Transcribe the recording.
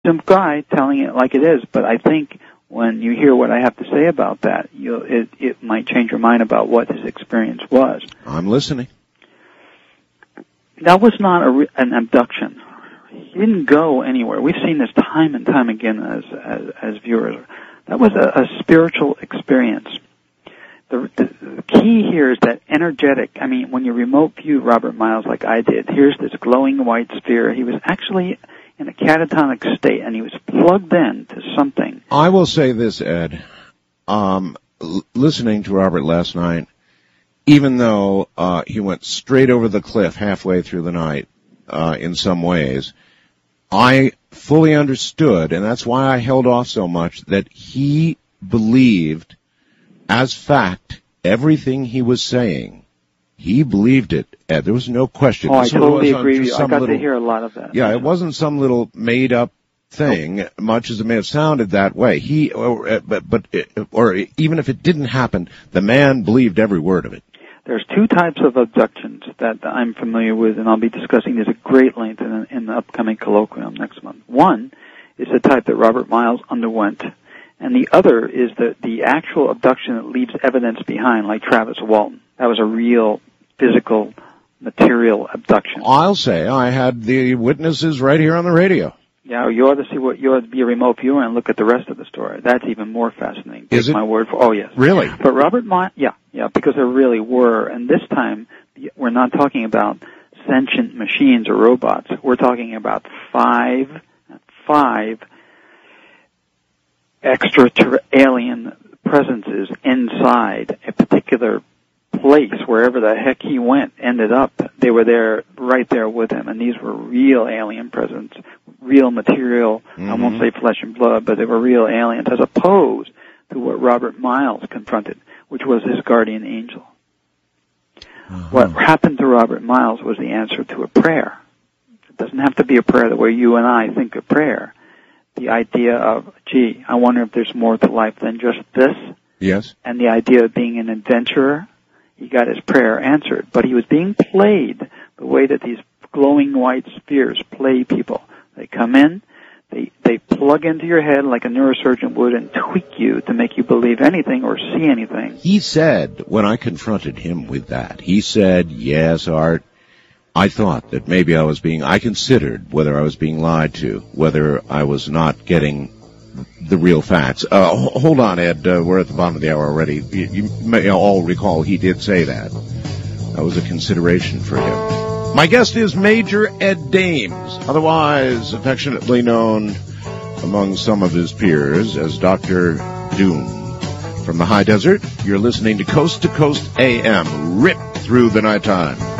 some guy telling it like it is, but I think when you hear what I have to say about that, it might change your mind about what his experience was. I'm listening. That was not an abduction. He didn't go anywhere. We've seen this time and time again as viewers. That was a spiritual experience. The key here is that energetic. I mean, when you remote view Robert Miles like I did, here's this glowing white sphere. He was actually in a catatonic state, and he was plugged in to something. I will say this, Ed. Listening to Robert last night, even though he went straight over the cliff halfway through the night in some ways, I fully understood, and that's why I held off so much, that he believed as fact everything he was saying. He believed it, Ed. There was no question. Oh, I totally agree with you. I got to hear a lot of that. Yeah, it wasn't some little made-up thing, much as it may have sounded that way. Or even if it didn't happen, the man believed every word of it. There's two types of abductions that I'm familiar with, and I'll be discussing this at great length in the upcoming colloquium next month. One is the type that Robert Miles underwent, and the other is the actual abduction that leaves evidence behind, like Travis Walton. That was a real physical, material abduction. I'll say I had the witnesses right here on the radio. Yeah, you ought to be a remote viewer and look at the rest of the story. That's even more fascinating. Is it? My word for, oh yes. Really? But Robert Miles, yeah, because there really were, and this time we're not talking about sentient machines or robots. We're talking about five extraterrestrial presences inside a particular place, wherever the heck he went, ended up. They were there, right there with him, and these were real alien presence, real material. I won't say flesh and blood, but they were real aliens, as opposed to what Robert Miles confronted, which was his guardian angel. What happened to Robert Miles was the answer to a prayer. It doesn't have to be a prayer the way you and I think of prayer. The idea of, gee, I wonder if there's more to life than just this. Yes. And the idea of being an adventurer. He got his prayer answered, but he was being played the way that these glowing white spheres play people. They come in, they plug into your head like a neurosurgeon would and tweak you to make you believe anything or see anything. He said, when I confronted him with that, he said, yes, Art, I thought that maybe I considered whether I was being lied to, whether I was not getting the real facts. Hold on, Ed. We're at the bottom of the hour already. You may all recall he did say that. That was a consideration for him. My guest is Major Ed Dames, otherwise affectionately known among some of his peers as Dr. Doom. From the high desert, you're listening to Coast AM, ripped through the nighttime.